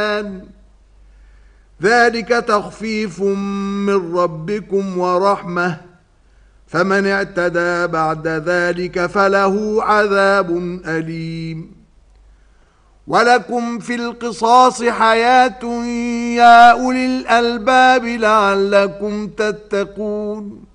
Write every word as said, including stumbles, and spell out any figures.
ذلك تخفيف من ربكم ورحمة، فمن اعتدى بعد ذلك فله عذاب أليم. ولكم في القصاص حياة يا أولي الألباب لعلكم تتقون.